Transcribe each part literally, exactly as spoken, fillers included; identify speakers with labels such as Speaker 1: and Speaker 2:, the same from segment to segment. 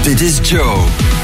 Speaker 1: Dit is Joe.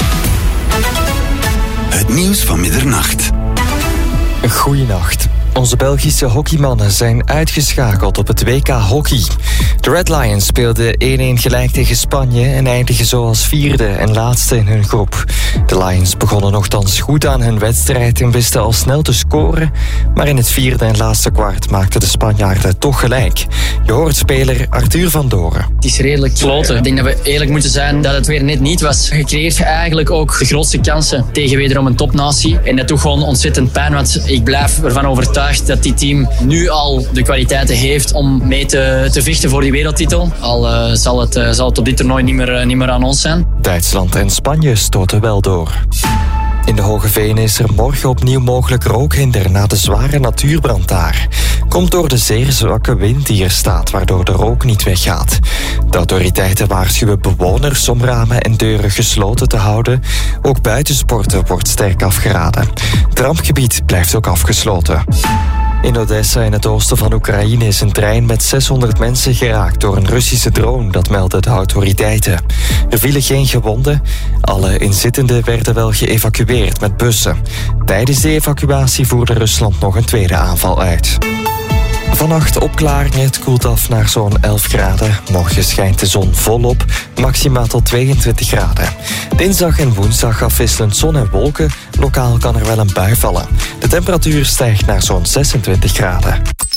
Speaker 1: Het nieuws van middernacht.
Speaker 2: Goeienacht. Onze Belgische hockeymannen zijn uitgeschakeld op het W K Hockey. De Red Lions speelden één-één gelijk tegen Spanje en eindigen zo als vierde en laatste in hun groep. De Lions begonnen nogthans goed aan hun wedstrijd en wisten al snel te scoren, maar in het vierde en laatste kwart maakten de Spanjaarden toch gelijk. Je hoort speler Arthur van Doren.
Speaker 3: Het is redelijk kloten. Ik denk dat we eerlijk moeten zijn dat het weer net niet was. Je creëert eigenlijk ook de grootste kansen tegen wederom een topnatie. En dat doet gewoon ontzettend pijn, want ik blijf ervan overtuigd dat dit team nu al de kwaliteiten heeft om mee te, te vechten voor die wereldtitel. Al uh, zal, het, uh, zal het op dit toernooi niet meer, uh, niet meer aan ons zijn.
Speaker 2: Duitsland en Spanje stoten wel door. In de Hoge Venen is er morgen opnieuw mogelijk rookhinder na de zware natuurbrand daar. Komt door de zeer zwakke wind die er staat, waardoor de rook niet weggaat. De autoriteiten waarschuwen bewoners om ramen en deuren gesloten te houden. Ook buitensporten wordt sterk afgeraden. Het rampgebied blijft ook afgesloten. In Odessa in het oosten van Oekraïne is een trein met zeshonderd mensen geraakt door een Russische drone, dat melden de autoriteiten. Er vielen geen gewonden. Alle inzittenden werden wel geëvacueerd met bussen. Tijdens de evacuatie voerde Rusland nog een tweede aanval uit. Vannacht opklaringen, het koelt af naar zo'n elf graden. Morgen schijnt de zon volop, maximaal tot tweeëntwintig graden. Dinsdag en woensdag afwisselend zon en wolken. Lokaal kan er wel een bui vallen. De temperatuur stijgt naar zo'n zesentwintig graden.